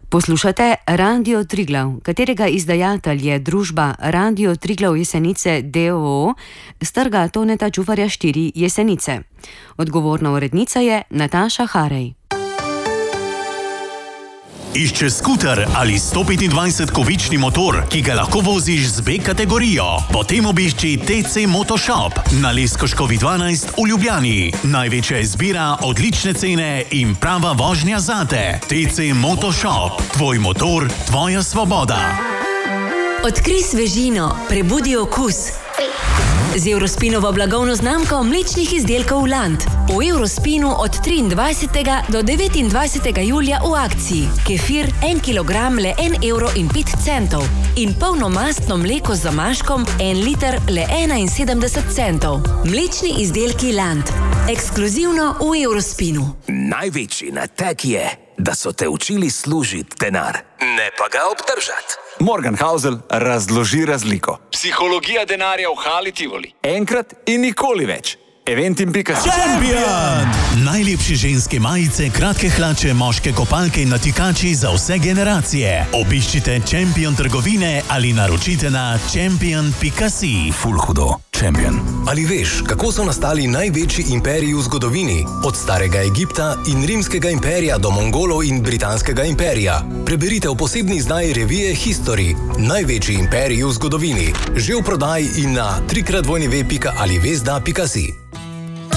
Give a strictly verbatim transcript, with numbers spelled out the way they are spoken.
Poslušate Radio Triglav, katerega izdajatelj je družba Radio Triglav Jesenice d o o s trga Toneta Čufarja štiri Jesenice. Odgovorna urednica je Nataša Harej. Iščeš skuter ali sto petindvajset kubični motor, ki ga lahko voziš z B kategorijo? Potem obišči T C Motoshop na Leskoškovi dvanajst v Ljubljani. Največja izbira, odlične cene in prava vožnja zate. T C Motoshop. Tvoj motor, tvoja svoboda. Odkrij svežino, prebudi okus. Z Eurospinovo blagovno znamko mlečnih izdelkov Land. V Eurospinu od triindvajsetega do devetindvajsetega julija v akciji. Kefir en kilogram le en evro in pet centov. In polnomastno mleko z zamaškom en liter le enainsedemdeset centov. Mlečni izdelki Land. Ekskluzivno v Eurospinu. Največji nateg je, da so te učili služiti denar, ne pa ga obdržati. Morgan Housel razloži razliko. Psihologija denarja v Hali Tivoli. Enkrat in nikoli več. Eventim pika si. Champion! Najlepše ženske majice, kratke hlače, moške kopalke in natikači za vse generacije. Obiščite Champion trgovine ali naročite na champion pika si. Ful hudo. Champion. Ali veš, kako so nastali največji imperiji v zgodovini? Od starega Egipta in rimskega imperija do Mongolov in britanskega imperija. Preberite v posebni izdaji revije History. Največji imperiji v zgodovini. Že v prodaji in na tri krat dvojni ve pika ali vezda pika si.